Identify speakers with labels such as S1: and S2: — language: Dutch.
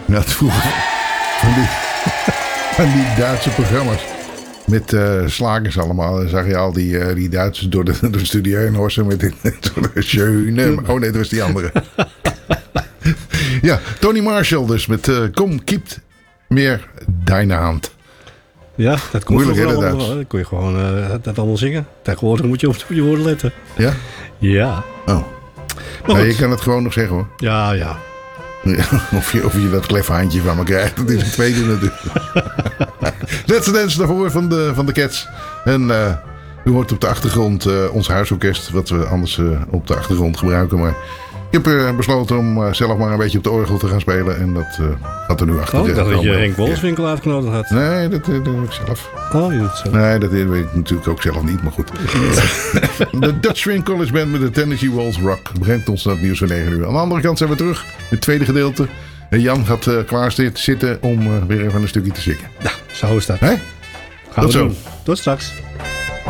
S1: Ja, het vroeger van die Duitse programma's. Met slagers allemaal. Dan zag je al die Duitsers door de studio heen horsen met schöne. Oh nee, dat was die andere. Ja, Tony Marshall dus met Kom, kiept meer deine hand.
S2: Ja, dat kon
S1: moeilijk,
S2: je
S1: hè,
S2: allemaal. Dan kon je gewoon dat allemaal zingen. Tegenwoordig moet je op je woorden letten.
S1: Ja?
S2: Ja.
S1: Oh.
S2: Maar
S1: Nee, je kan het gewoon nog zeggen hoor.
S2: Ja.
S1: Ja, of je dat kleffe handje van me krijgt. Dat is een tweede natuurlijk. Let's Dance daarvoor van de Cats. En u hoort op de achtergrond ons huisorkest. Wat we anders op de achtergrond gebruiken. Maar ik heb besloten om zelf maar een beetje op de orgel te gaan spelen. En dat gaat er nu achter.
S2: Oh, ik dacht dat je Henk Wolfswinkel uitgenodigd had.
S1: Nee, dat doe ik zelf.
S2: Oh, je doet het zo.
S1: Nee, dat weet ik natuurlijk ook zelf niet, maar goed. De Dutch Swing College Band met de Tennessee Waltz Rock brengt ons naar het nieuws van 9 uur. Aan de andere kant zijn we terug. Het tweede gedeelte. En Jan gaat klaar zitten om weer even een stukje te zingen.
S2: Nou, zo is dat.
S1: Hè?
S2: Gaan
S1: Tot
S2: we
S1: zo.
S2: doen. Tot straks.